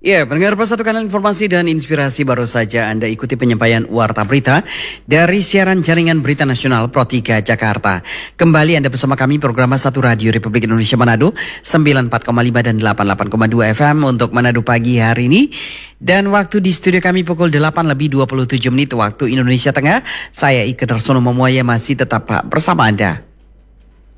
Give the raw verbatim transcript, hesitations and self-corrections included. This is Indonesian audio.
Ya, pendengar Satu Kanal Informasi dan Inspirasi, baru saja Anda ikuti penyampaian Warta Berita dari siaran jaringan Berita Nasional Pro tiga Jakarta. Kembali Anda bersama kami program Satu Radio Republik Indonesia Manado sembilan puluh empat koma lima dan delapan puluh delapan koma dua F M untuk Manado pagi hari ini. Dan waktu di studio kami pukul delapan lebih dua puluh tujuh menit waktu Indonesia Tengah. Saya Ike Darsono Momoya masih tetap bersama Anda.